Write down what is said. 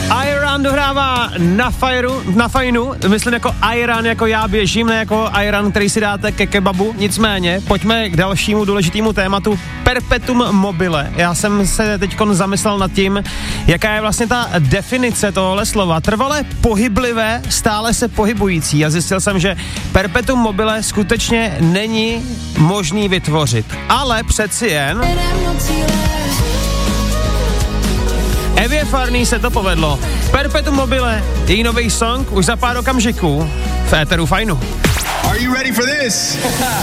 Iran dohrává na fajnu, myslím jako Iran, jako já běžím, ne jako Iran, který si dáte ke kebabu. Nicméně, pojďme k dalšímu důležitému tématu, perpetuum mobile. Já jsem se teďkon zamyslel nad tím, jaká je vlastně ta definice tohohle slova. Trvale pohyblivé, stále se pohybující. A zjistil jsem, že perpetuum mobile skutečně není možný vytvořit. Ale přeci jen Evě Farný se to povedlo. Perpetuum mobile, její nový song už za pár okamžiků v éteru Fajnu. Are you ready for this?